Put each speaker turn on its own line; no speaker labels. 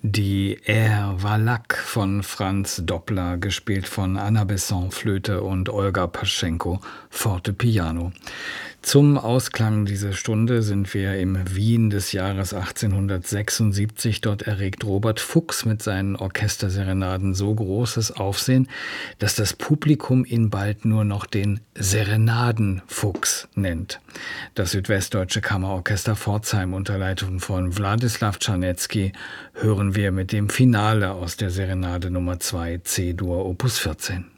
Die Air Valaque von Franz Doppler, gespielt von Anna Besson Flöte und Olga Paschenko Fortepiano. Zum Ausklang dieser Stunde sind wir im Wien des Jahres 1876. Dort erregt Robert Fuchs mit seinen Orchesterserenaden so großes Aufsehen, dass das Publikum ihn bald nur noch den Serenadenfuchs nennt. Das Südwestdeutsche Kammerorchester Pforzheim unter Leitung von Wladislaw Czarnecki hören wir mit dem Finale aus der Serenade Nummer 2 C-Dur Opus 14.